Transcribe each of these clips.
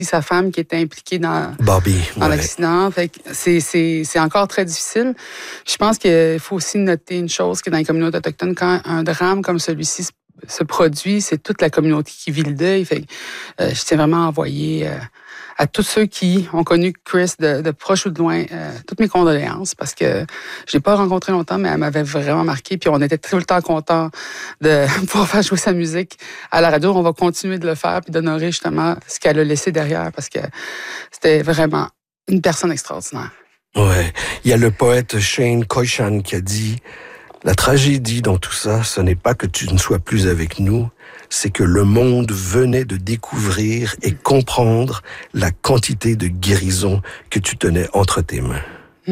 sa femme qui était impliquée dans Bobby, l'accident. Fait que c'est encore très difficile. Je pense qu'il faut aussi noter une chose, que dans les communautés autochtones, quand un drame comme celui-ci se produit, c'est toute la communauté qui vit le deuil. Fait que, je tiens vraiment à envoyer à tous ceux qui ont connu Chris de proche ou de loin toutes mes condoléances, parce que je l'ai pas rencontré longtemps, mais elle m'avait vraiment marqué. Puis on était tout le temps contents de pouvoir faire jouer sa musique à la radio. On va continuer de le faire puis d'honorer justement ce qu'elle a laissé derrière, parce que c'était vraiment une personne extraordinaire. Ouais. Il y a le poète Shane Koichan qui a dit: la tragédie dans tout ça, ce n'est pas que tu ne sois plus avec nous, c'est que le monde venait de découvrir et comprendre la quantité de guérison que tu tenais entre tes mains.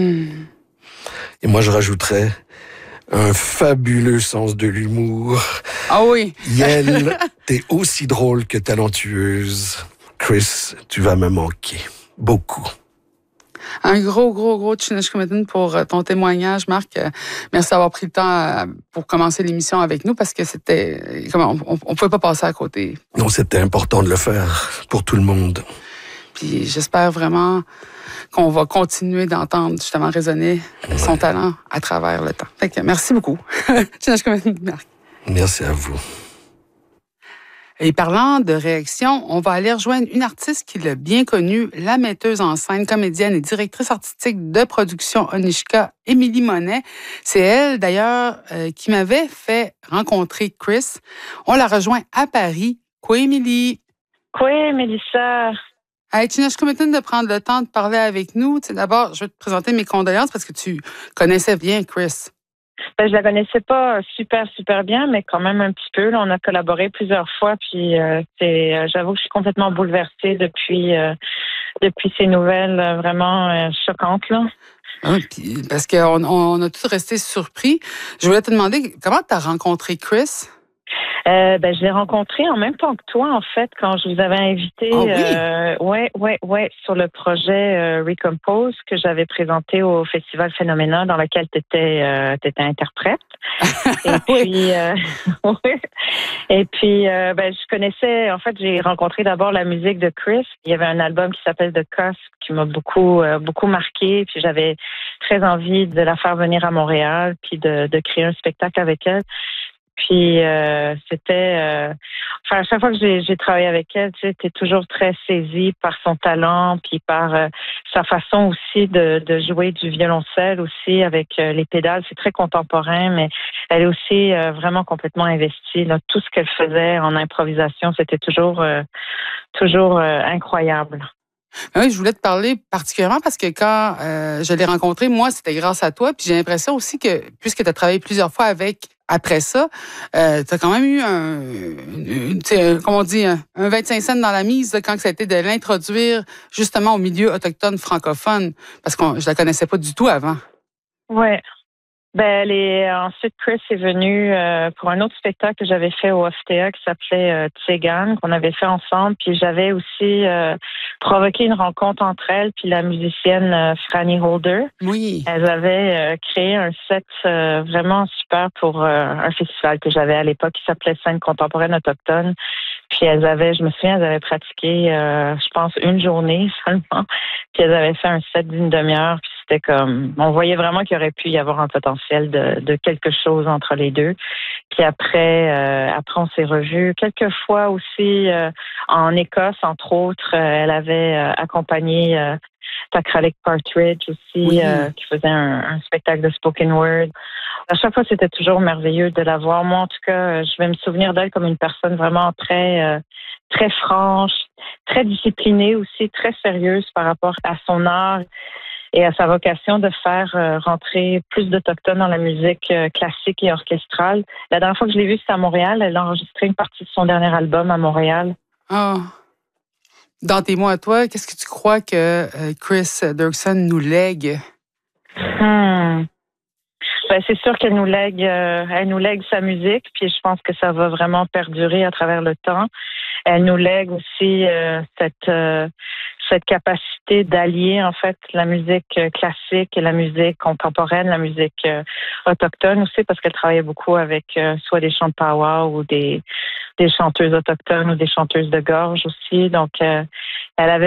Et moi, je rajouterais un fabuleux sens de l'humour. Ah oui! Yel, t'es aussi drôle que talentueuse. Chris, tu vas me manquer. Beaucoup. Un gros Tsinishkimiten pour ton témoignage, Marc. Merci d'avoir pris le temps pour commencer l'émission avec nous, parce que c'était... On pouvait pas passer à côté. Non, c'était important de le faire pour tout le monde. Puis j'espère vraiment qu'on va continuer d'entendre justement résonner son talent à travers le temps. Fait que merci beaucoup. Tsinishkimiten, Marc. Merci à vous. Et parlant de réaction, on va aller rejoindre une artiste qui l'a bien connue, la metteuse en scène, comédienne et directrice artistique de production Onishka, Émilie Monet. C'est elle, d'ailleurs, qui m'avait fait rencontrer Chris. On la rejoint à Paris. Quoi, Émilie? Quoi, Mélissa? Hey, Tsinishkimiten, de prendre le temps de parler avec nous. D'abord, je vais te présenter mes condoléances parce que tu connaissais bien Chris. Je la connaissais pas super bien, mais quand même un petit peu. Là, on a collaboré plusieurs fois, puis j'avoue que je suis complètement bouleversée depuis ces nouvelles vraiment choquantes là. Ah, parce qu'on a tous resté surpris. Je voulais te demander comment tu as rencontré Chris? Je l'ai rencontré en même temps que toi, en fait, quand je vous avais invité ouais, sur le projet Recompose que j'avais présenté au Festival Phénoména, dans lequel tu étais interprète. Et puis, je connaissais, en fait, j'ai rencontré d'abord la musique de Chris. Il y avait un album qui s'appelle The Cusp qui m'a beaucoup marqué. Puis j'avais très envie de la faire venir à Montréal, puis de créer un spectacle avec elle. Puis c'était à chaque fois que j'ai travaillé avec elle, tu sais, t'es toujours très saisie par son talent, puis par sa façon aussi de jouer du violoncelle aussi avec les pédales. C'est très contemporain, mais elle est aussi vraiment complètement investie. Là, tout ce qu'elle faisait en improvisation, c'était toujours incroyable. Oui, je voulais te parler particulièrement parce que quand je l'ai rencontré, moi, c'était grâce à toi. Puis j'ai l'impression aussi que, puisque tu as travaillé plusieurs fois après ça, tu as quand même eu un 25 cents dans la mise là, quand ça a été de l'introduire justement au milieu autochtone francophone, parce que je la connaissais pas du tout avant. Ouais. Ensuite, Chris est venu pour un autre spectacle que j'avais fait au FTA qui s'appelait Tsegan, qu'on avait fait ensemble. Puis j'avais aussi provoqué une rencontre entre elle puis la musicienne Franny Holder. Oui. Elles avaient créé un set vraiment super pour un festival que j'avais à l'époque qui s'appelait Scène contemporaine autochtone. Puis je me souviens, elles avaient pratiqué, je pense, une journée seulement. Puis elles avaient fait un set d'une demi-heure. Puis c'était comme, on voyait vraiment qu'il y aurait pu y avoir un potentiel de quelque chose entre les deux. Puis après on s'est revus quelques fois aussi en Écosse, entre autres. Elle avait accompagné Takralik Partridge aussi, qui faisait un spectacle de spoken word. À chaque fois, c'était toujours merveilleux de la voir. Moi, en tout cas, je vais me souvenir d'elle comme une personne vraiment très franche, très disciplinée aussi, très sérieuse par rapport à son art et à sa vocation de faire rentrer plus d'Autochtones dans la musique classique et orchestrale. La dernière fois que je l'ai vue, c'était à Montréal. Elle a enregistré une partie de son dernier album à Montréal. Ah. Dans tes mots à toi, qu'est-ce que tu crois que Chris Dirksen nous lègue? C'est sûr qu'elle nous lègue sa musique, puis je pense que ça va vraiment perdurer à travers le temps. Elle nous lègue aussi cette capacité d'allier en fait la musique classique et la musique contemporaine, la musique autochtone aussi, parce qu'elle travaillait beaucoup avec soit des chants de powwow ou des chanteuses autochtones ou des chanteuses de gorge aussi. Donc elle avait